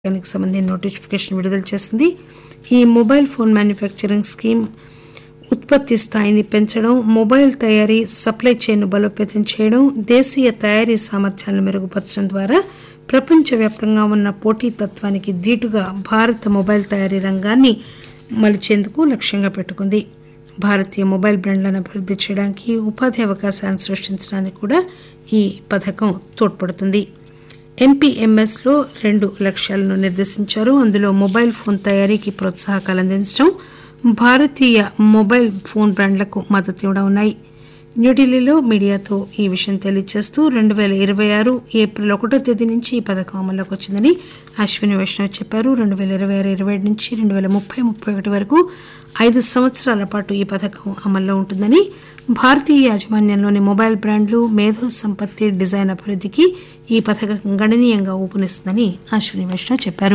దానికి సంబంధించిన నోటిఫికేషన్ విడుదల చేసింది. ఈ మొబైల్ ఫోన్ మ్యానుఫ్యాక్చరింగ్ స్కీమ్ ఉత్పత్తి స్థాయిని పెంచడం, మొబైల్ తయారీ సప్లై చైన్ను బలోపేతం చేయడం, దేశీయ తయారీ సామర్థ్యాలను మెరుగుపరచడం ద్వారా ప్రపంచవ్యాప్తంగా ఉన్న పోటీతత్వానికి దీటుగా భారత మొబైల్ తయారీ రంగాన్ని మలిచేందుకు లక్ష్యంగా పెట్టుకుంది. భారతీయ మొబైల్ బ్రాండ్లను అభివృద్ది చేయడానికి, ఉపాధి అవకాశాలను సృష్టించడానికి కూడా ఈ పథకం తోడ్పడుతుంది. ఎంపీఎంఎస్లో 2 లక్ష్యాలను నిర్దేశించారు. అందులో మొబైల్ ఫోన్ తయారీకి ప్రోత్సాహకాలు అందించడం, భారతీయ మొబైల్ ఫోన్ బ్రాండ్లకు మద్దతు ఇవ్వడం ఉన్నాయి. న్యూఢిల్లీలో మీడియాతో ఈ విషయం తెలియజేస్తూ 2026 ఏప్రిల్ 1వ తేదీ నుంచి ఈ పథకం అమల్లోకి వచ్చిందని అశ్విని వైష్ణవ్ చెప్పారు. 2026-27 నుంచి 2030-31 వరకు 5 సంవత్సరాల పాటు ఈ పథకం అమల్లో ఉంటుందని, భారతీయ యాజమాన్యంలోని మొబైల్ బ్రాండ్లు, మేధో సంపత్తి, డిజైన్ అభివృద్దికి ఈ పథకం గణనీయంగా ఊపునిస్తుందని అశ్విని వైష్ణవ్ చెప్పారు.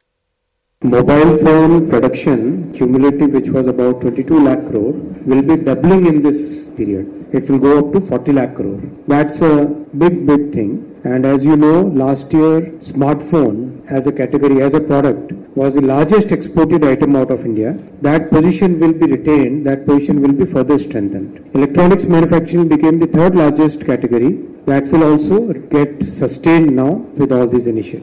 Mobile phone production cumulative, which was about 22 lakh crore, will be doubling in this period. It will go up to 40 lakh crore. That's a big thing. And as you know, last year smartphone as a category, as a product, was the largest exported item out of India. That position will be retained. That position will be further strengthened. Electronics manufacturing became the third largest category. That will also get sustained now with all these initiatives.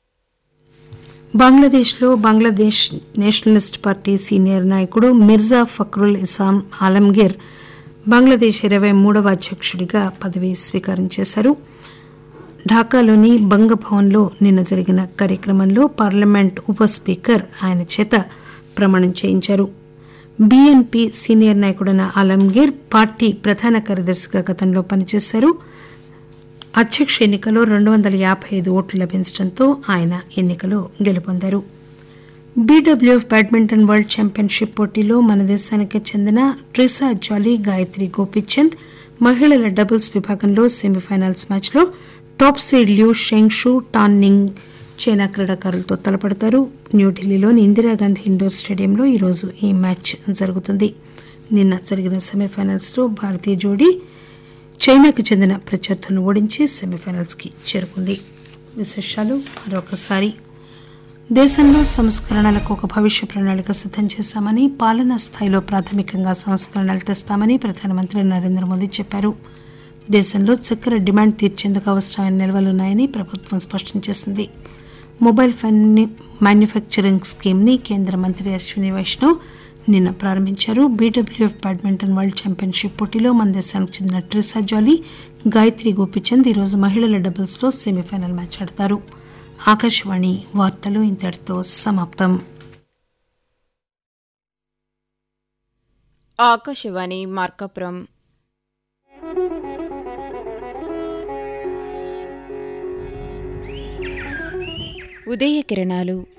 బంగ్లాదేశ్లో Bangladesh Nationalist party senior నాయకుడు మిర్జా ఫక్రుల్ ఇస్లాం ఆలంగీర్ బంగ్లాదేశ్ 23వ అధ్యక్షుడిగా పదవీ స్వీకారం చేశారు. ఢాకాలోని బంగభవన్లో నిన్న జరిగిన కార్యక్రమంలో parliament ఉప స్పీకర్ ఆయన చేత ప్రమాణం చేయించారు. బీఎన్పీ సీనియర్ నాయకుడైన ఆలంగీర్ పార్టీ ప్రధాన కార్యదర్శిగా గతంలో పనిచేశారు. అధ్యక్ష ఎన్నికలో 255 ఓట్లు లభించడంతో ఆయన ఎన్నికలో గెలుపొందారు. బీడబ్ల్యూఎఫ్ బ్యాడ్మింటన్ వరల్డ్ ఛాంపియన్షిప్ పోటీలో మన దేశానికి చెందిన ట్రిసా జాలీ, గాయత్రి గోపీచంద్ మహిళల డబుల్స్ విభాగంలో సెమీఫైనల్స్ మ్యాచ్లో టాప్ సీడ్ ల్యూ షెంగ్షు, టాన్ నింగ్ చైనా క్రీడాకారులతో తలపడతారు. న్యూఢిల్లీలోని ఇందిరాగాంధీ ఇండోర్ స్టేడియంలో ఈరోజు ఈ మ్యాచ్ జరుగుతుంది. నిన్న జరిగిన సెమీఫైనల్స్ లో భారతీయ జోడీ చైనాకు చెందిన ప్రత్యర్థులను ఓడించి సెమీఫైనల్స్ కి చేరుకుంది. విశేషాలు మరొకసారి. దేశంలో సంస్కరణలకు ఒక భవిష్య ప్రణాళిక సిద్దం చేశామని, పాలనా స్థాయిలో ప్రాథమికంగా సంస్కరణలు తెస్తామని ప్రధానమంత్రి నరేంద్ర మోదీ చెప్పారు. దేశంలో చక్కెర డిమాండ్ తీర్చేందుకు అవసరమైన నిల్వలున్నాయని ప్రభుత్వం స్పష్టం చేసింది. మొబైల్ ఫోన్ మ్యానుఫ్యాక్చరింగ్ స్కీమ్ ని కేంద్ర మంత్రి అశ్విని వైష్ణవ్ నిన్న ప్రారంభించారు. బీడబ్ల్యూఎఫ్ బ్యాడ్మింటన్ వరల్డ్ ఛాంపియన్షిప్ పోటీలో మన దేశానికి చెందిన ట్రిసా జాలీ, గాయత్రి గోపీచంద్ ఈరోజు మహిళల డబుల్స్ లో సెమీఫైనల్ మ్యాచ్ ఆడతారు. ఆకాశవాణి వార్తలు ఇంతటితో సమాప్తం. ఆకాశవాణి మార్కాపురం. ఉదయ కిరణాలు